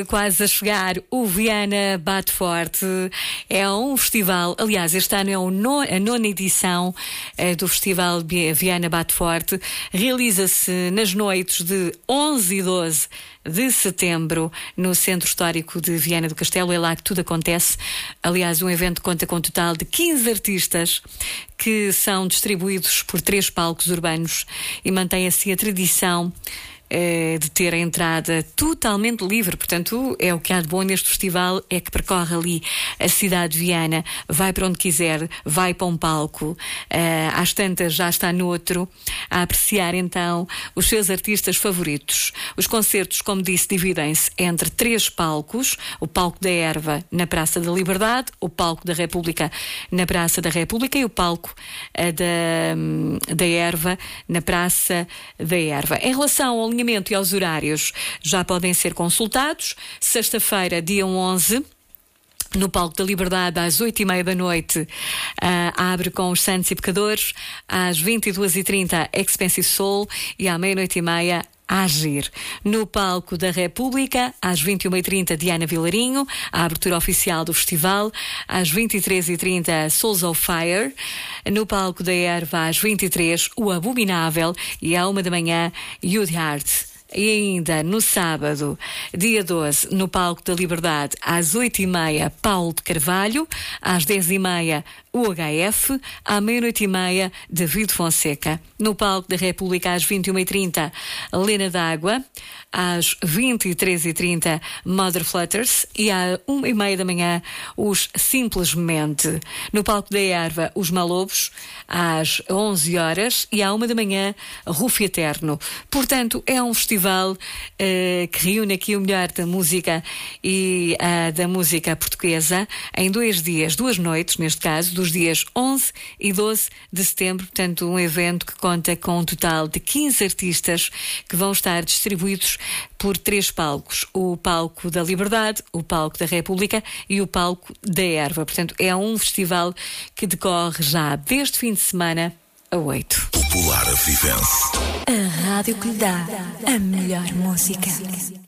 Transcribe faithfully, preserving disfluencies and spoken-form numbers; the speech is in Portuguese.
Quase a chegar, o Viana Bate Forte é um festival, aliás, este ano é o no, a nona edição eh, do Festival Viana Bate Forte. Realiza-se nas noites de onze e doze de setembro no Centro Histórico de Viana do Castelo. É lá que tudo acontece. Aliás, um evento conta com um total de quinze artistas que são distribuídos por três palcos urbanos e mantém assim a tradição de ter a entrada totalmente livre. Portanto, é o que há de bom neste festival, é que percorre ali a cidade de Viana, vai para onde quiser, vai para um palco, uh, às tantas já está noutro, a apreciar então os seus artistas favoritos. Os concertos, como disse, dividem-se entre três palcos: o palco da Erva na Praça da Liberdade, o palco da República na Praça da República e o palco uh, da, da Erva na Praça da Erva. Em relação ao e aos horários, já podem ser consultados. Sexta-feira, dia onze, no Palco da Liberdade, às oito e meia da noite, uh, abre com os Santos e Pecadores. Às vinte e duas e trinta, Expensive Soul, e à meia-noite e meia, a Agir. No Palco da República, às vinte e uma e trinta, Diana Vilarinho, a abertura oficial do festival. Às vinte e três e trinta, Souls of Fire. No Palco da Erva, às vinte e três, o Abominável, e à uma da manhã, Youth Heart. E ainda no sábado, dia doze, no Palco da Liberdade, às oito e meia, Paulo de Carvalho. Às dez e meia, o H F. À meia-noite e meia, David Fonseca. No Palco da República, às vinte e uma e trinta, Lena D'Água. Às vinte e três e trinta, Mother Flutters. E à uma e meia da manhã, os Simplesmente. No Palco da Erva, os Malobos, às onze horas. E à uma da manhã, Rufo Eterno. Portanto, é um festival Uh, que reúne aqui o melhor da música e uh, da música portuguesa em dois dias, duas noites, neste caso, dos dias onze e doze de setembro. Portanto, um evento que conta com um total de quinze artistas que vão estar distribuídos por três palcos: o Palco da Liberdade, o Palco da República e o Palco da Erva. Portanto, é um festival que decorre já deste fim de semana a oito. Popular Avivense. A rádio que lhe dá a melhor música.